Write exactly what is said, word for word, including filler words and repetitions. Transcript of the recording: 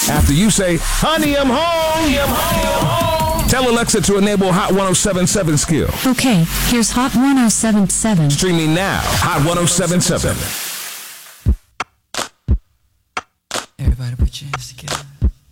After you say, honey, I'm home. Honey, I'm home. Tell Alexa to enable Hot one oh seven point seven skill. Okay, here's Hot one oh seven point seven. Streaming now. Hot one oh seven point seven. Everybody put your hands together.